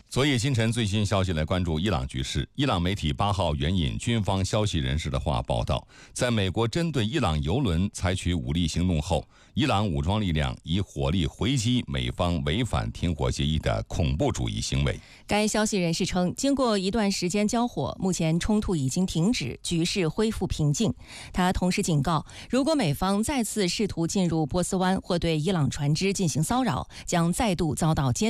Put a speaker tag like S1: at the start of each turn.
S1: 昨夜今晨最新消息来关注伊朗局势。伊朗媒体8号援引军方消息人士的话报道，在美国针对伊朗油轮采取武力行动后，伊朗武装力量以火力回击美方违反停火协议的恐怖主义行为。
S2: 该消息人士称，经过一段时间交火，目前冲突已经停止，局势恢复平静。他同时警告，如果美方再次试图进入波斯湾或对伊朗船只进行骚扰，将再度遭到坚决